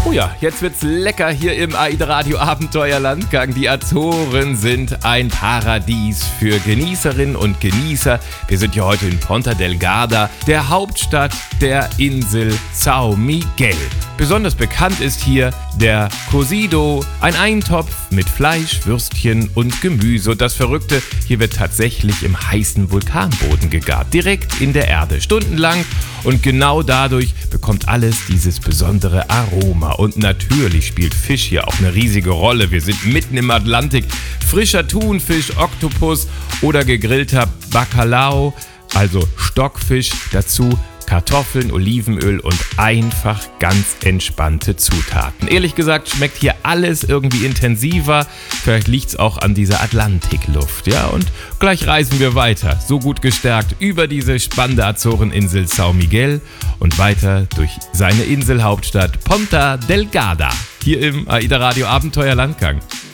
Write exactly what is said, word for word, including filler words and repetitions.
Oh ja, jetzt wird's lecker hier im AIDA Radio Abenteuerlandgang. Die Azoren sind ein Paradies für Genießerinnen und Genießer. Wir sind hier heute in Ponta Delgada, der Hauptstadt der Insel São Miguel. Besonders bekannt ist hier der Cocido, ein Eintopf mit Fleisch, Würstchen und Gemüse. Und das Verrückte, hier wird tatsächlich im heißen Vulkanboden gegart, direkt in der Erde, stundenlang. Und genau dadurch bekommt alles dieses besondere Aroma. Und natürlich spielt Fisch hier auch eine riesige Rolle. Wir sind mitten im Atlantik. Frischer Thunfisch, Oktopus oder gegrillter Bacalhau, also Stockfisch, dazu Kartoffeln, Olivenöl und einfach ganz entspannte Zutaten. Ehrlich gesagt schmeckt hier alles irgendwie intensiver. Vielleicht liegt es auch an dieser Atlantikluft. Ja, und gleich reisen wir weiter, so gut gestärkt, über diese spannende Azoreninsel São Miguel und weiter durch seine Inselhauptstadt Ponta Delgada. Hier im AIDA Radio Abenteuerlandgang.